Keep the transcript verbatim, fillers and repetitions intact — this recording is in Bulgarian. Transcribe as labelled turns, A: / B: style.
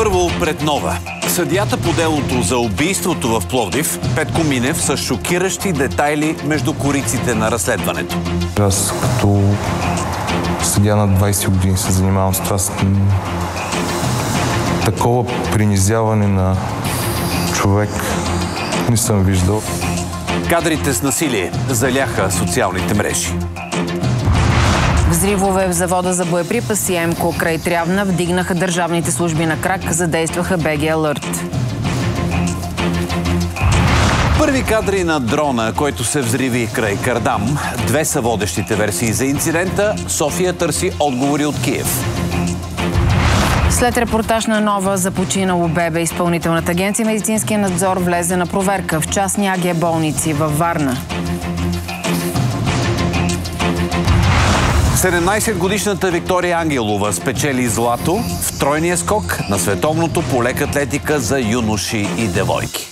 A: Първо пред Нова. Съдията по делото за убийството в Пловдив, Петко Минев, с шокиращи детайли между кориците на разследването.
B: Аз като съдия на двайсет години се занимавам с това. Такова принизяване на човек не съм виждал.
A: Кадрите с насилие заляха социалните мрежи.
C: Взривове в завода за боеприпаси ЕМКО край Трявна вдигнаха държавните служби на крак, задействаха БГ Алърт.
A: Първи кадри на дрона, който се взриви край Кардам. Две са водещите версии за инцидента. София търси отговори от Киев.
C: След репортаж на Нова за починало бебе, Изпълнителната агенция медицинския надзор влезе на проверка в частни АГ болници във Варна.
A: седемнайсетгодишната Виктория Ангелова спечели злато в тройния скок на световното по лека атлетика за юноши и девойки.